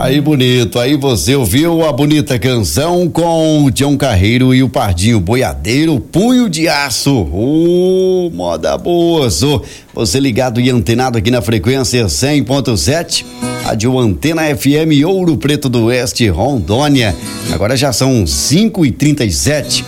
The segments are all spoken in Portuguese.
Aí bonito, aí você ouviu a bonita canção com o Tião Carreiro e o Pardinho Boiadeiro, Punho de Aço. Moda boa, você ligado e antenado aqui na frequência 100.7, rádio Antena FM Ouro Preto do Oeste, Rondônia. Agora já são 5h37.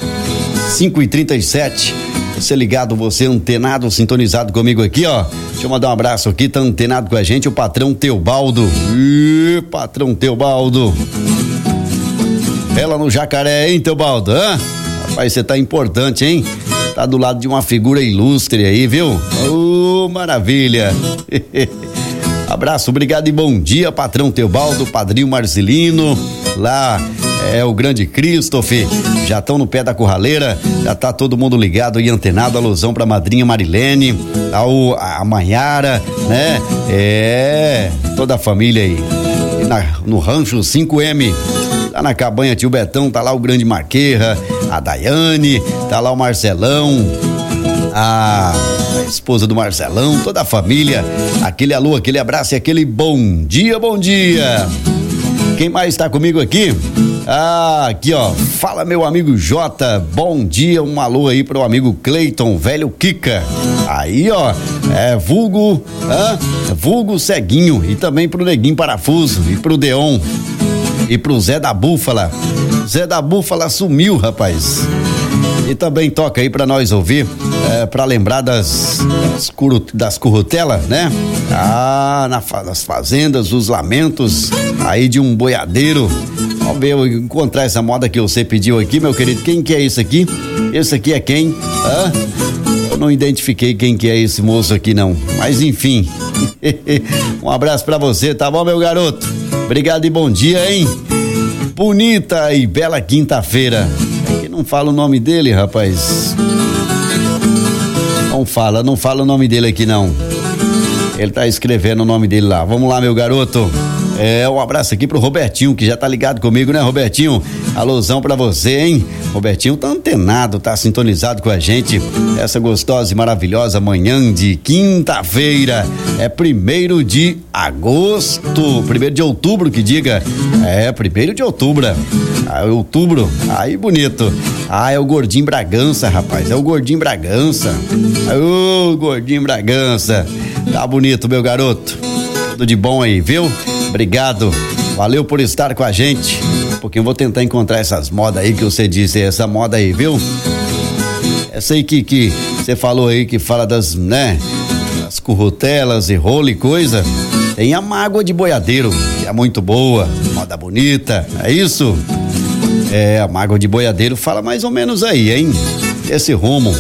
Você ligado, você antenado, sintonizado comigo aqui, ó. Deixa eu mandar um abraço aqui, tá antenado com a gente, o patrão Teobaldo. Patrão Teobaldo. Ela no Jacaré, hein, Teobaldo? Rapaz, você tá importante, hein? Tá do lado de uma figura ilustre aí, viu? Maravilha. Abraço, obrigado e bom dia, patrão Teobaldo, padrinho Marcelino, lá é o grande Christopher, já estão no pé da curraleira, já tá todo mundo ligado e antenado, alusão pra madrinha Marilene, a Manhara, né? Toda a família aí. E no rancho 5M, lá na cabanha Tio Betão, tá lá o grande Marqueira, a Daiane, tá lá o Marcelão, a esposa do Marcelão, toda a família, aquele alô, aquele abraço e aquele bom dia, bom dia. Quem mais tá comigo aqui? Aqui ó, fala meu amigo Jota, bom dia, um alô aí pro amigo Cleiton, velho Kika, aí ó, vulgo Ceguinho, e também pro Neguinho Parafuso, e pro Deon, e pro Zé da Búfala sumiu, rapaz. E também toca aí pra nós ouvir, pra lembrar das currutelas, né? Nas fazendas, os lamentos aí de um boiadeiro. Vamos ver, eu encontrar essa moda que você pediu aqui, meu querido. Quem que é isso aqui? Esse aqui é quem? Eu não identifiquei quem que é esse moço aqui, não. Mas enfim. Um abraço pra você, tá bom, meu garoto? Obrigado e bom dia, hein? Bonita e bela quinta-feira. Não fala o nome dele, rapaz. Não fala o nome dele aqui, não. Ele tá escrevendo o nome dele lá. Vamos lá, meu garoto. Um abraço aqui pro Robertinho, que já tá ligado comigo, né, Robertinho? Alusão pra você, hein? Robertinho tá antenado, tá sintonizado com a gente. Essa gostosa e maravilhosa manhã de quinta-feira. É 1º de agosto. 1º de outubro, que diga. 1º de outubro. Outubro. Aí, bonito. É o Gordinho Bragança, rapaz. É o Gordinho Bragança. Gordinho Bragança. Tá bonito, meu garoto. Tudo de bom aí, viu? Obrigado, valeu por estar com a gente. Porque eu vou tentar encontrar essas modas aí que você disse, essa moda aí, viu? Essa aí que você falou aí, que fala das, né? Das currutelas e rolo e coisa. Tem a mágoa de boiadeiro, que é muito boa, moda bonita, é isso? A mágoa de boiadeiro fala mais ou menos aí, hein? Esse rumo.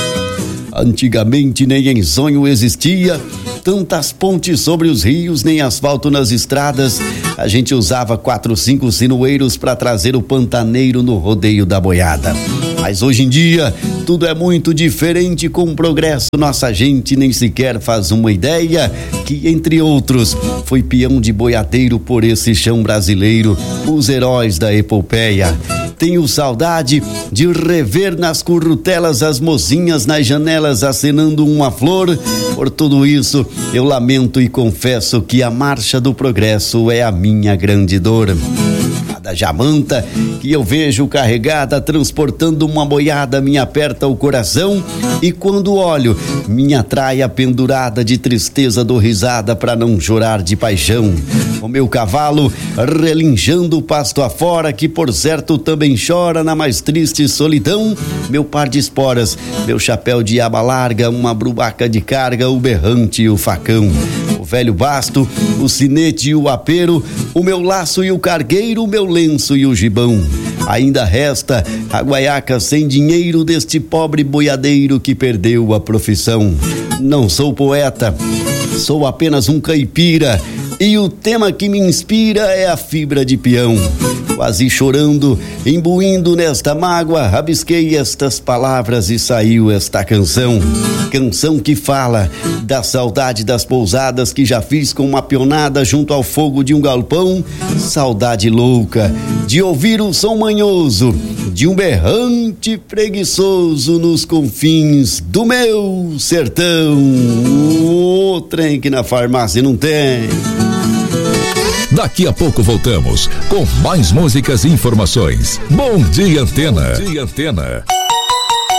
Antigamente nem em sonho existia tantas pontes sobre os rios, nem asfalto nas estradas. A gente usava 4, 5 sinueiros para trazer o pantaneiro no rodeio da boiada. Mas hoje em dia, tudo é muito diferente com o progresso. Nossa gente nem sequer faz uma ideia que, entre outros, foi peão de boiadeiro por esse chão brasileiro, os heróis da epopeia. Tenho saudade de rever nas currutelas as mocinhas nas janelas acenando uma flor. Por tudo isso, eu lamento e confesso que a marcha do progresso é a minha grande dor. Cada jamanta que eu vejo carregada, transportando uma boiada, me aperta o coração. E quando olho, minha traia pendurada, de tristeza dou risada pra não chorar de paixão. O meu cavalo relinchando o pasto afora, que por certo também chora na mais triste solidão. Meu par de esporas, meu chapéu de aba larga, uma brubaca de carga, o berrante e o facão. O velho basto, o sinete e o apero, o meu laço e o cargueiro, o meu lenço e o gibão. Ainda resta a guaiaca sem dinheiro deste pobre boiadeiro que perdeu a profissão. Não sou poeta, sou apenas um caipira, e o tema que me inspira é a fibra de peão. Quase chorando, imbuindo nesta mágoa, rabisquei estas palavras e saiu esta canção. Canção que fala da saudade das pousadas que já fiz com uma pionada junto ao fogo de um galpão. Saudade louca de ouvir o som manhoso de um berrante preguiçoso nos confins do meu sertão. O trem que na farmácia não tem. Daqui a pouco voltamos com mais músicas e informações. Bom dia, Antena. Bom dia, Antena.